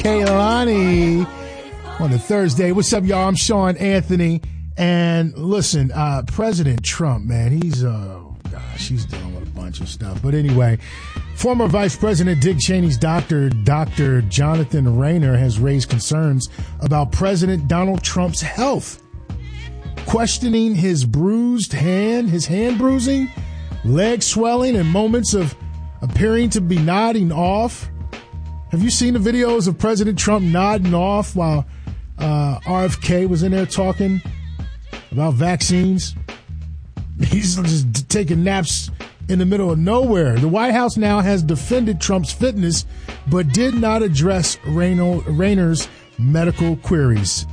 Kaylani on a Thursday. What's up, y'all? I'm Sean Anthony. And listen, President Trump, man, he's dealing with a bunch of stuff. But anyway, former Vice President Dick Cheney's doctor, Dr. Jonathan Rayner, has raised concerns about President Donald Trump's health, questioning his bruised hand, his hand bruising, leg swelling, and moments of appearing to be nodding off. Have you seen the videos of President Trump nodding off while RFK was in there talking about vaccines? He's just taking naps in the middle of nowhere. The White House now has defended Trump's fitness, but did not address Rayner's medical queries.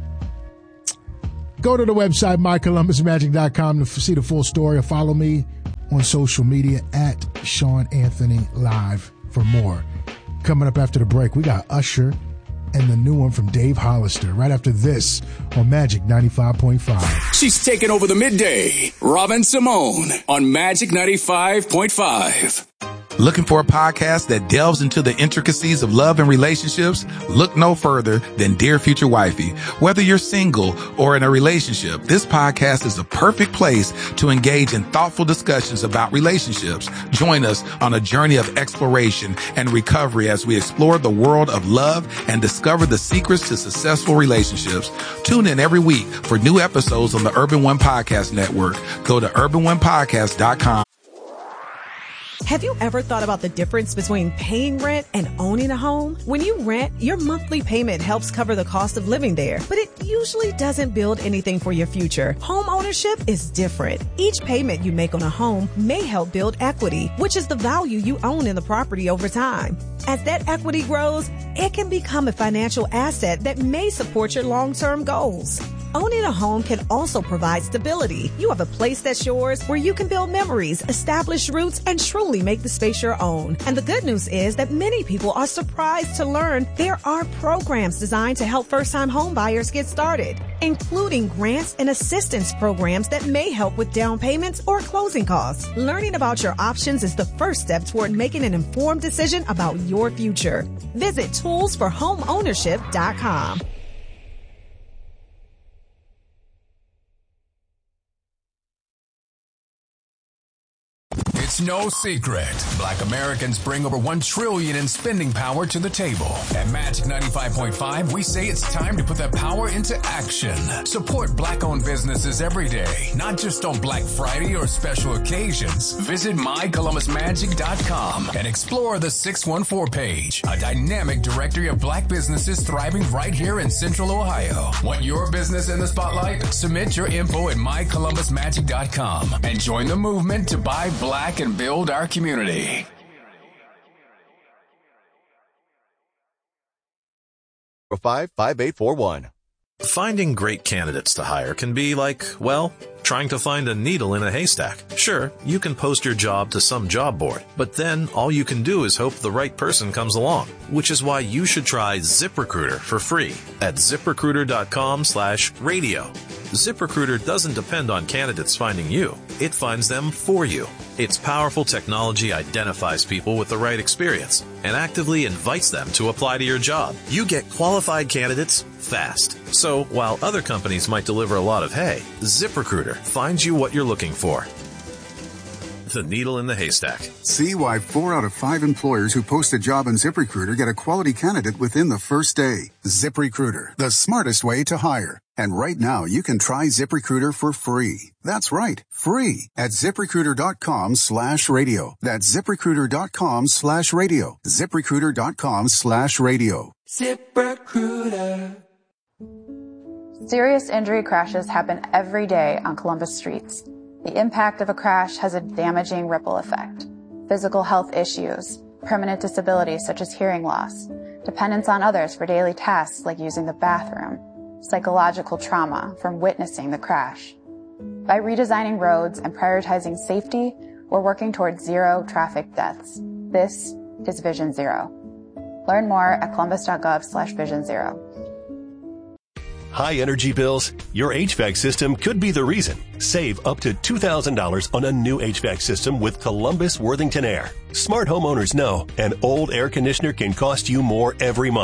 Go to the website, mycolumbusmagic.com, to see the full story, or follow me on social media at Sean Anthony Live for more. Coming up after the break, we got Usher and the new one from Dave Hollister right after this on Magic 95.5. She's taking over the midday. Robin Simone on Magic 95.5. Looking for a podcast that delves into the intricacies of love and relationships? Look no further than Dear Future Wifey. Whether you're single or in a relationship, this podcast is a perfect place to engage in thoughtful discussions about relationships. Join us on a journey of exploration and recovery as we explore the world of love and discover the secrets to successful relationships. Tune in every week for new episodes on the Urban One Podcast Network. Go to urbanonepodcast.com. Have you ever thought about the difference between paying rent and owning a home? When you rent, your monthly payment helps cover the cost of living there, but it usually doesn't build anything for your future. Home ownership is different. Each payment you make on a home may help build equity, which is the value you own in the property over time. As that equity grows, it can become a financial asset that may support your long-term goals. Owning a home can also provide stability. You have a place that's yours where you can build memories, establish roots, and truly make the space your own. And the good news is that many people are surprised to learn there are programs designed to help first-time home buyers get started, including grants and assistance programs that may help with down payments or closing costs. Learning about your options is the first step toward making an informed decision about your future. Visit toolsforhomeownership.com. It's no secret. Black Americans bring over $1 trillion in spending power to the table. At Magic 95.5, we say it's time to put that power into action. Support Black-owned businesses every day, not just on Black Friday or special occasions. Visit mycolumbusmagic.com and explore the 614 page, a dynamic directory of Black businesses thriving right here in Central Ohio. Want your business in the spotlight? Submit your info at mycolumbusmagic.com and join the movement to buy Black and build our community. For 5841. Finding great candidates to hire can be like, well, trying to find a needle in a haystack. Sure, you can post your job to some job board, but then all you can do is hope the right person comes along, which is why you should try ZipRecruiter for free at ZipRecruiter.com/radio. ZipRecruiter doesn't depend on candidates finding you. It finds them for you. Its powerful technology identifies people with the right experience and actively invites them to apply to your job. You get qualified candidates fast. So while other companies might deliver a lot of hay, ZipRecruiter finds you what you're looking for. The needle in the haystack. See why 4 out of 5 employers who post a job on ZipRecruiter get a quality candidate within the first day. ZipRecruiter, the smartest way to hire. And right now, you can try ZipRecruiter for free. That's right, free at ZipRecruiter.com/radio. That's ZipRecruiter.com/radio. ZipRecruiter.com/radio. ZipRecruiter. Serious injury crashes happen every day on Columbus streets. The impact of a crash has a damaging ripple effect. Physical health issues, permanent disabilities such as hearing loss, dependence on others for daily tasks like using the bathroom, psychological trauma from witnessing the crash. By redesigning roads and prioritizing safety, we're working towards zero traffic deaths. This is Vision Zero. Learn more at columbus.gov/Vision Zero. High energy bills? Your HVAC system could be the reason. Save up to $2,000 on a new HVAC system with Columbus Worthington Air. Smart homeowners know an old air conditioner can cost you more every month.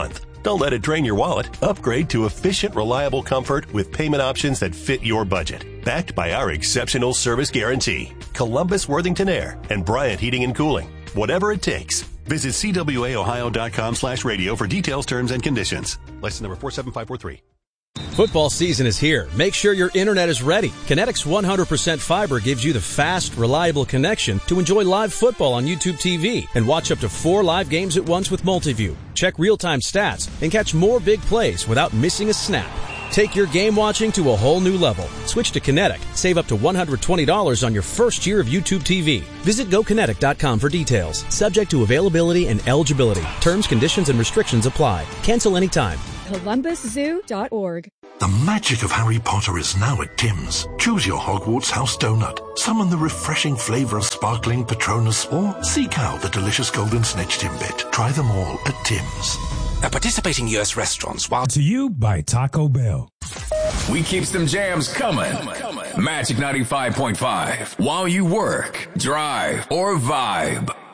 Don't let it drain your wallet. Upgrade to efficient, reliable comfort with payment options that fit your budget. Backed by our exceptional service guarantee. Columbus Worthington Air and Bryant Heating and Cooling. Whatever it takes. Visit cwaohio.com/radio for details, terms, and conditions. License number 47543. Football season is here. Make sure your internet is ready. Kinetic's 100% fiber gives you the fast, reliable connection to enjoy live football on YouTube TV and watch up to 4 live games at once with Multiview. Check real-time stats and catch more big plays without missing a snap. Take your game watching to a whole new level. Switch to Kinetic. Save up to $120 on your first year of YouTube TV. Visit GoKinetic.com for details. Subject to availability and eligibility. Terms, conditions, and restrictions apply. Cancel anytime. ColumbusZoo.org. The magic of Harry Potter is now at Tim's. Choose your Hogwarts house donut. Summon the refreshing flavor of sparkling Patronus, or seek out the delicious golden snitch Timbit. Try them all at Tim's. Participating U.S. restaurants. While to you by Taco Bell. We keeps them jams coming. Magic 95.5. While you work, drive, or vibe.